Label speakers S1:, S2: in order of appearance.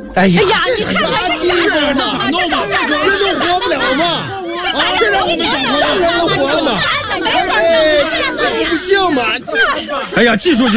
S1: 哎呀，
S2: 你看看这啥呢？这
S1: 都活不了吗？
S2: 这让我们想活，
S1: 活呢？不行嘛！
S3: 哎呀，季书记，